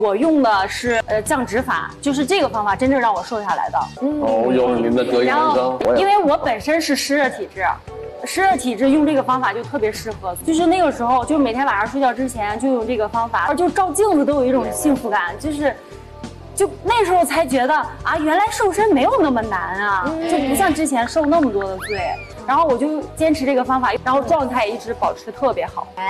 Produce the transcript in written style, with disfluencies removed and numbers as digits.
我用的是降脂法，就是这个方法真正让我瘦下来的。 哦，有您的得意门生。 因为我本身是湿热体质。湿热体质用这个方法就特别适合，就是那个时候，就每天晚上睡觉之前就用这个方法，就照镜子都有一种幸福感，就那时候才觉得啊，原来瘦身没有那么难啊，就不像之前受那么多的罪。然后我就坚持这个方法，然后状态一直保持特别好。